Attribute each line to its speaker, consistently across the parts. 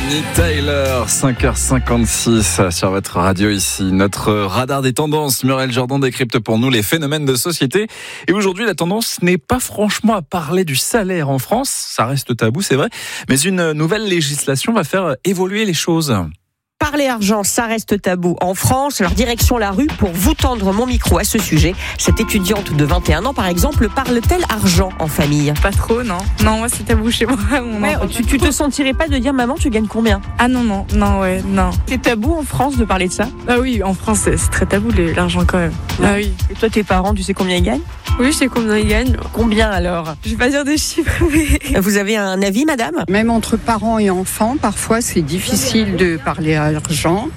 Speaker 1: Bonnie Tyler, 5h56 sur votre radio ici. Notre radar des tendances, Muriel Jourdan décrypte pour nous les phénomènes de société. Et aujourd'hui, la tendance n'est pas franchement à parler du salaire en France. Ça reste tabou, c'est vrai. Mais une nouvelle législation va faire évoluer les choses.
Speaker 2: Parler argent, ça reste tabou en France. Alors direction la rue pour vous tendre mon micro à ce sujet. Cette étudiante de 21 ans, par exemple, parle-t-elle argent en famille ?
Speaker 3: Pas trop, non. Non, moi c'est tabou chez moi.
Speaker 2: Tu te sentirais pas de dire maman, tu gagnes combien ?
Speaker 3: Ah non.
Speaker 2: C'est tabou en France de parler de ça ?
Speaker 3: Ah oui, en France c'est très tabou l'argent quand même. Ah oui.
Speaker 2: Et toi, tes parents, tu sais combien ils gagnent ?
Speaker 3: Oui, je sais combien ils gagnent.
Speaker 2: Combien alors ?
Speaker 3: Je vais pas dire des chiffres, mais...
Speaker 2: Vous avez un avis, madame ?
Speaker 4: Même entre parents et enfants, parfois c'est difficile de parler argent.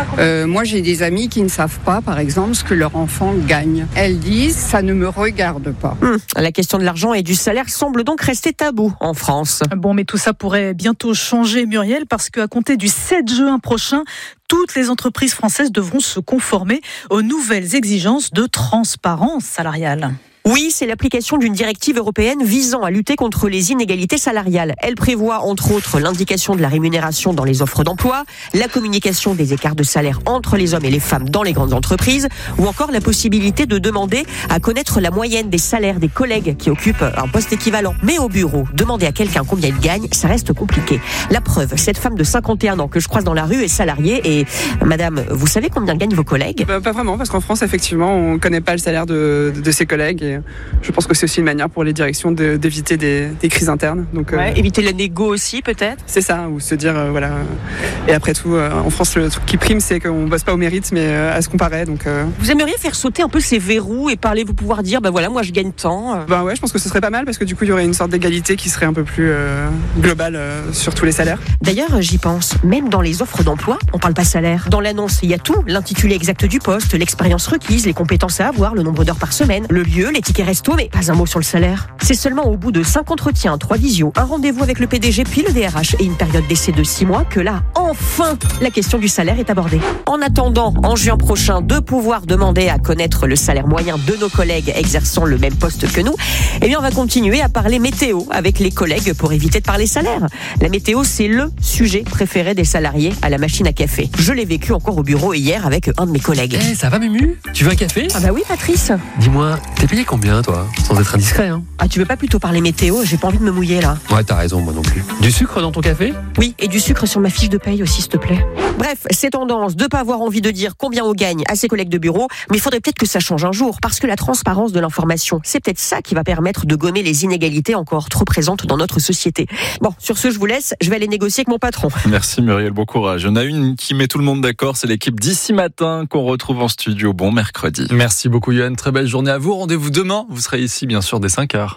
Speaker 4: Moi j'ai des amis qui ne savent pas par exemple ce que leur enfant gagne. Elles disent ça ne me regarde pas.
Speaker 2: La question de l'argent et du salaire semble donc rester tabou en France.
Speaker 5: Bon, mais tout ça pourrait bientôt changer, Muriel, parce qu'à compter du 7 juin prochain, toutes les entreprises françaises devront se conformer aux nouvelles exigences de transparence salariale.
Speaker 2: Oui, c'est l'application d'une directive européenne visant à lutter contre les inégalités salariales. Elle prévoit, entre autres, l'indication de la rémunération dans les offres d'emploi, la communication des écarts de salaire entre les hommes et les femmes dans les grandes entreprises, ou encore la possibilité de demander à connaître la moyenne des salaires des collègues qui occupent un poste équivalent. Mais au bureau, demander à quelqu'un combien il gagne, ça reste compliqué. La preuve, cette femme de 51 ans que je croise dans la rue est salariée et, madame, vous savez combien gagnent vos collègues ?
Speaker 6: Pas vraiment, parce qu'en France, effectivement, on ne connaît pas le salaire de ses collègues. Et je pense que c'est aussi une manière pour les directions d'éviter des crises internes. Donc,
Speaker 2: éviter la négo aussi, peut-être ?
Speaker 6: C'est ça, ou se dire, voilà. Et après tout, en France, le truc qui prime, c'est qu'on ne bosse pas au mérite, mais à ce qu'on paraît. Donc,
Speaker 2: Vous aimeriez faire sauter un peu ces verrous et vous pouvoir dire, voilà, moi je gagne tant
Speaker 6: ouais, je pense que ce serait pas mal, parce que du coup, il y aurait une sorte d'égalité qui serait un peu plus globale sur tous les salaires.
Speaker 2: D'ailleurs, j'y pense, même dans les offres d'emploi, on parle pas salaire. Dans l'annonce, il y a tout, l'intitulé exact du poste, l'expérience requise, les compétences à avoir, le nombre d'heures par semaine, le lieu, les tickets resto, mais pas un mot sur le salaire. C'est seulement au bout de 5 entretiens, 3 visios, un rendez-vous avec le PDG puis le DRH et une période d'essai de 6 mois que là, enfin, la question du salaire est abordée. En attendant, en juin prochain, de pouvoir demander à connaître le salaire moyen de nos collègues exerçant le même poste que nous, on va continuer à parler météo avec les collègues pour éviter de parler salaire. La météo, c'est le sujet préféré des salariés à la machine à café. Je l'ai vécu encore au bureau hier avec un de mes collègues.
Speaker 7: Ça va Mumu ? Tu veux un café ?
Speaker 2: Ah bah oui, Patrice.
Speaker 7: Dis-moi, t'es payé combien toi ? Sans être indiscret, hein ?
Speaker 2: Ah, tu veux pas plutôt parler météo ? J'ai pas envie de me mouiller là.
Speaker 7: Ouais, t'as raison, moi non plus. Du sucre dans ton café ?
Speaker 2: Oui, et du sucre sur ma fiche de paye aussi, s'il te plaît. Bref, c'est tendance de pas avoir envie de dire combien on gagne à ses collègues de bureau, mais il faudrait peut-être que ça change un jour, parce que la transparence de l'information, c'est peut-être ça qui va permettre de gommer les inégalités encore trop présentes dans notre société. Bon, sur ce, je vous laisse, je vais aller négocier avec mon patron.
Speaker 1: Merci Muriel, bon courage. Il y en a une qui met tout le monde d'accord, c'est l'équipe d'ici matin qu'on retrouve en studio. Bon mercredi.
Speaker 8: Merci beaucoup Yoann, très belle journée à vous. Rendez-vous demain, vous serez ici bien sûr dès 5h.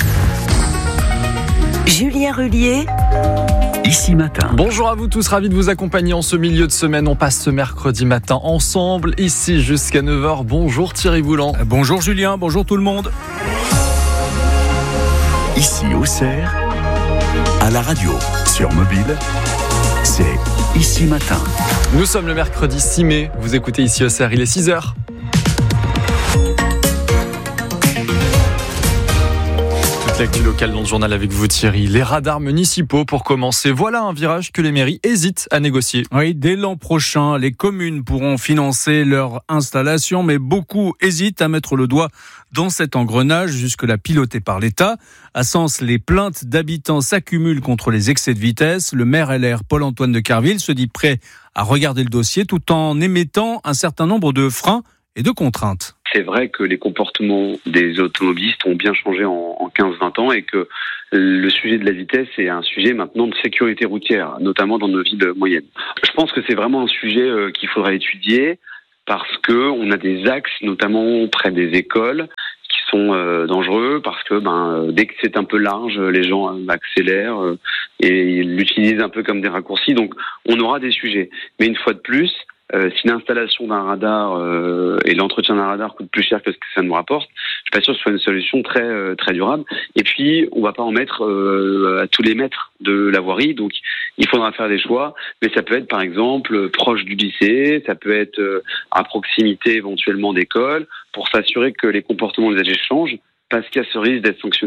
Speaker 2: Julien Rullier.
Speaker 8: Ici matin. Bonjour à vous tous, ravi de vous accompagner en ce milieu de semaine. On passe ce mercredi matin ensemble, ici jusqu'à 9h. Bonjour Thierry Boulan.
Speaker 9: Bonjour Julien, bonjour tout le monde.
Speaker 10: Ici Auxerre, à la radio, sur mobile, c'est Ici matin.
Speaker 8: Nous sommes le mercredi 6 mai, vous écoutez ici Auxerre, il est 6h. L'actu locale dans le journal avec vous Thierry. Les radars municipaux pour commencer. Voilà un virage que les mairies hésitent à négocier.
Speaker 9: Oui, dès l'an prochain, les communes pourront financer leur installation, mais beaucoup hésitent à mettre le doigt dans cet engrenage jusque-là piloté par l'État. À Sens, les plaintes d'habitants s'accumulent contre les excès de vitesse. Le maire LR Paul-Antoine de Carville se dit prêt à regarder le dossier tout en émettant un certain nombre de freins et de contraintes.
Speaker 11: C'est vrai que les comportements des automobilistes ont bien changé en 15-20 ans et que le sujet de la vitesse est un sujet maintenant de sécurité routière, notamment dans nos villes moyennes. Je pense que c'est vraiment un sujet qu'il faudra étudier parce que on a des axes, notamment près des écoles, qui sont dangereux parce que dès que c'est un peu large, les gens accélèrent et l'utilisent un peu comme des raccourcis. Donc on aura des sujets. Mais une fois de plus, si l'installation d'un radar et l'entretien d'un radar coûte plus cher que ce que ça nous rapporte, je suis pas sûr que ce soit une solution très très durable. Et puis, on va pas en mettre à tous les mètres de la voirie, donc il faudra faire des choix. Mais ça peut être par exemple proche du lycée, ça peut être à proximité éventuellement d'écoles, pour s'assurer que les comportements des usagers changent, parce qu'il y a ce risque d'être sanctionné.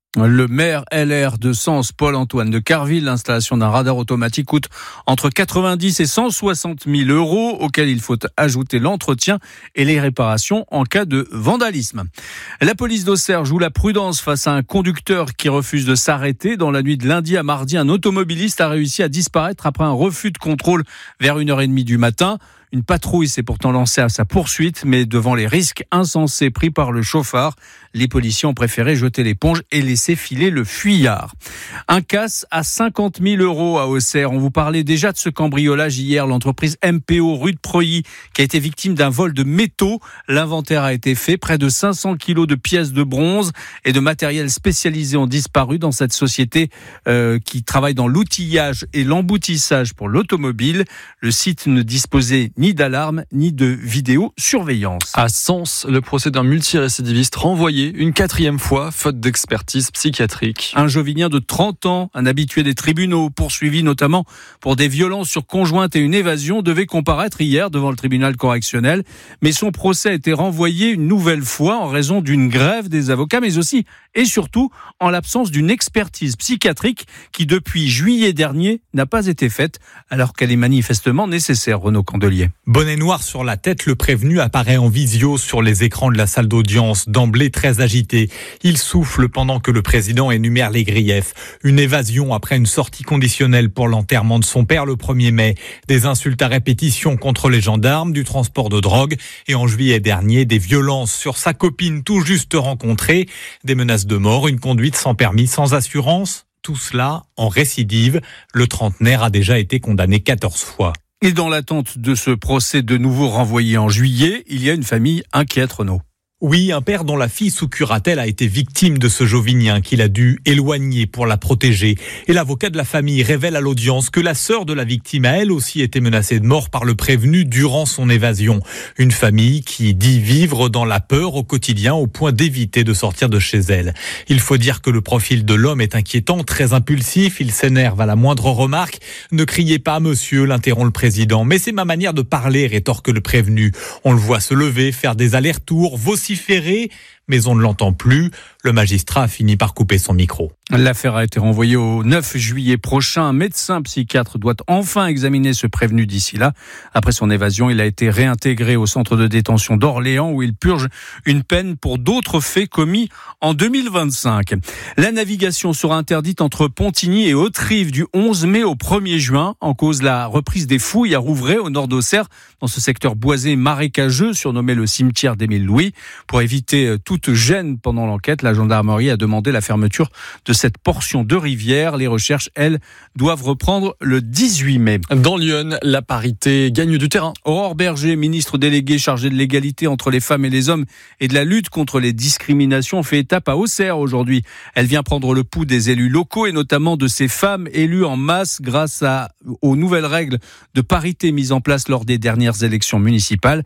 Speaker 9: Le maire LR de Sens, Paul-Antoine de Carville, l'installation d'un radar automatique coûte entre 90 et 160 000 euros, auquel il faut ajouter l'entretien et les réparations en cas de vandalisme. La police d'Auxerre joue la prudence face à un conducteur qui refuse de s'arrêter. Dans la nuit de lundi à mardi, un automobiliste a réussi à disparaître après un refus de contrôle vers 1h30 du matin. Une patrouille s'est pourtant lancée à sa poursuite, mais devant les risques insensés pris par le chauffard, les policiers ont préféré jeter l'éponge et laisser filer le fuyard. Un casse à 50 000 euros à Auxerre. On vous parlait déjà de ce cambriolage hier. L'entreprise MPO rue de Preuilly qui a été victime d'un vol de métaux. L'inventaire a été fait. Près de 500 kilos de pièces de bronze et de matériel spécialisé ont disparu dans cette société qui travaille dans l'outillage et l'emboutissage pour l'automobile. Le site ne disposait ni d'alarme ni de vidéosurveillance.
Speaker 8: À Sens, le procès d'un multirécidiviste renvoyé une 4e fois, faute d'expertise psychiatrique.
Speaker 9: Un Jovinien de 30 ans, un habitué des tribunaux, poursuivi notamment pour des violences sur conjointe et une évasion, devait comparaître hier devant le tribunal correctionnel. Mais son procès a été renvoyé une nouvelle fois en raison d'une grève des avocats, mais aussi et surtout en l'absence d'une expertise psychiatrique qui, depuis juillet dernier, n'a pas été faite, alors qu'elle est manifestement nécessaire, Renaud Candelier.
Speaker 12: Bonnet noir sur la tête, le prévenu apparaît en visio sur les écrans de la salle d'audience, d'emblée très agité. Il souffle pendant que le président énumère les griefs. Une évasion après une sortie conditionnelle pour l'enterrement de son père le 1er mai. Des insultes à répétition contre les gendarmes, du transport de drogue et en juillet dernier, des violences sur sa copine tout juste rencontrée, des menaces de mort, une conduite sans permis, sans assurance. Tout cela en récidive. Le trentenaire a déjà été condamné 14 fois.
Speaker 9: Et dans l'attente de ce procès de nouveau renvoyé en juillet, il y a une famille inquiète, Renaud.
Speaker 12: Oui, un père dont la fille sous curatelle a été victime de ce Jovinien qu'il a dû éloigner pour la protéger. Et l'avocat de la famille révèle à l'audience que la sœur de la victime a elle aussi été menacée de mort par le prévenu durant son évasion. Une famille qui dit vivre dans la peur au quotidien au point d'éviter de sortir de chez elle. Il faut dire que le profil de l'homme est inquiétant, très impulsif, il s'énerve à la moindre remarque. Ne criez pas, monsieur, l'interrompt le président. Mais c'est ma manière de parler, rétorque le prévenu. On le voit se lever, faire des allers-retours, vociférer, mais on ne l'entend plus. Le magistrat a fini par couper son micro.
Speaker 9: L'affaire a été renvoyée au 9 juillet prochain. Un médecin psychiatre doit enfin examiner ce prévenu d'ici là. Après son évasion, il a été réintégré au centre de détention d'Orléans où il purge une peine pour d'autres faits commis en 2025. La navigation sera interdite entre Pontigny et Haute-Rive du 11 mai au 1er juin. En cause, la reprise des fouilles à Rouvray, au nord d'Auxerre, dans ce secteur boisé marécageux surnommé le cimetière d'Émile Louis. Pour éviter toute gêne pendant l'enquête, la gendarmerie a demandé la fermeture de cette portion de rivière. Les recherches, elles, doivent reprendre le 18 mai.
Speaker 8: Dans Lyon, la parité gagne du terrain.
Speaker 9: Aurore Berger, ministre déléguée chargée de l'égalité entre les femmes et les hommes et de la lutte contre les discriminations, fait étape à Auxerre aujourd'hui. Elle vient prendre le pouls des élus locaux et notamment de ces femmes élues en masse grâce aux nouvelles règles de parité mises en place lors des dernières élections municipales.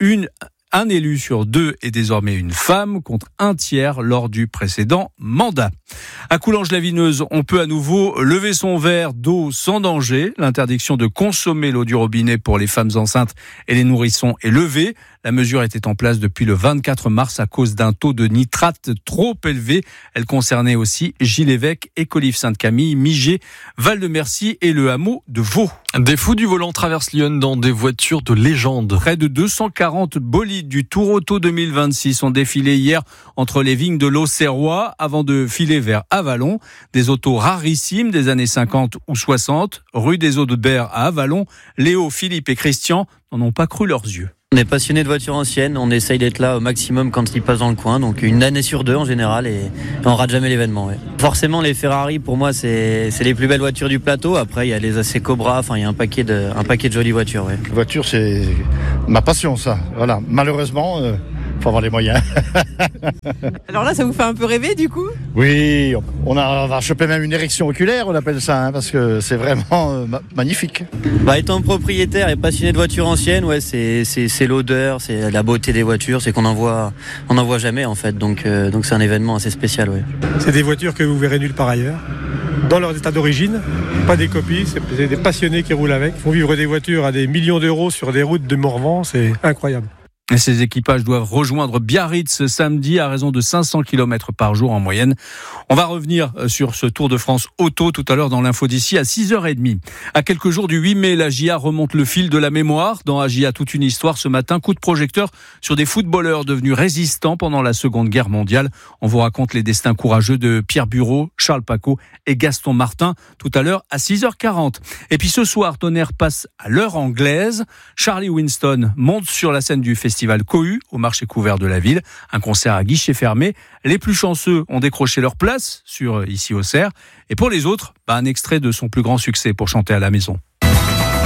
Speaker 9: Un élu sur 2 est désormais une femme contre un tiers lors du précédent mandat. À Coulanges-la-Vineuse, on peut à nouveau lever son verre d'eau sans danger. L'interdiction de consommer l'eau du robinet pour les femmes enceintes et les nourrissons est levée. La mesure était en place depuis le 24 mars à cause d'un taux de nitrate trop élevé. Elle concernait aussi Gilles-Évêque, Écolive-Sainte-Camille, Migé, Val-de-Mercy et le hameau de Vaux.
Speaker 8: Des fous du volant traversent Lyon dans des voitures de légende.
Speaker 9: Près de 240 bolides du Tour Auto 2026 ont défilé hier entre les vignes de l'Auxerrois avant de filer vers Avallon. Des autos rarissimes des années 50 ou 60. Rue des Eaux-de-Berre à Avallon, Léo, Philippe et Christian n'en ont pas cru leurs yeux.
Speaker 13: On est passionné de voitures anciennes, on essaye d'être là au maximum quand ils passent dans le coin, donc une année sur 2 en général et on rate jamais l'événement. Ouais. Forcément les Ferrari pour moi c'est les plus belles voitures du plateau, après il y a les AC Cobra, enfin il y a un paquet de jolies voitures. Ouais.
Speaker 14: La voiture c'est ma passion ça, voilà. Malheureusement faut avoir les moyens.
Speaker 15: Alors là ça vous fait un peu rêver du coup ?
Speaker 14: Oui, on va choper même une érection oculaire on appelle ça, parce que c'est vraiment magnifique.
Speaker 13: Étant propriétaire et passionné de voitures anciennes, ouais c'est l'odeur, c'est la beauté des voitures, c'est qu'on en voit jamais en fait, donc c'est un événement assez spécial. Ouais.
Speaker 16: C'est des voitures que vous verrez nulle part ailleurs, dans leur état d'origine, pas des copies, c'est des passionnés qui roulent avec, ils font vivre des voitures à des millions d'euros sur des routes de Morvan, c'est incroyable.
Speaker 9: Et ces équipages doivent rejoindre Biarritz samedi à raison de 500 km par jour en moyenne. On va revenir sur ce Tour de France auto tout à l'heure dans l'info d'ici à 6h30. À quelques jours du 8 mai, la JA remonte le fil de la mémoire. Dans AJA, toute une histoire ce matin, coup de projecteur sur des footballeurs devenus résistants pendant la Seconde Guerre mondiale. On vous raconte les destins courageux de Pierre Bureau, Charles Pacaud et Gaston Martin tout à l'heure à 6h40. Et puis ce soir, Tonnerre passe à l'heure anglaise. Charlie Winston monte sur la scène du festival Cohu au marché couvert de la ville. Un concert à guichet fermé. Les plus chanceux ont décroché leur place sur Ici Auxerre. Et pour les autres, un extrait de son plus grand succès pour chanter à la maison.